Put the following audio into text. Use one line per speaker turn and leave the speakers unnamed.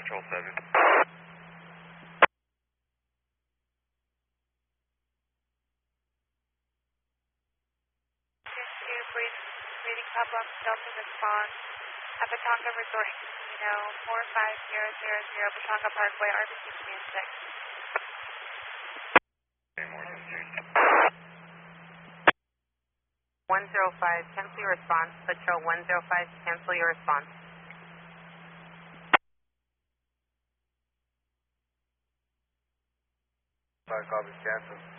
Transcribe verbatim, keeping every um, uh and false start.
Patrol seven.
two, breathing problems, Delta response. At Pechanga Resort in Casino, four five zero zero zero, Pechanga Parkway, R B C command six.
one zero five, cancel your response. Patrol one zero five, cancel your response.
Five copies, cancel.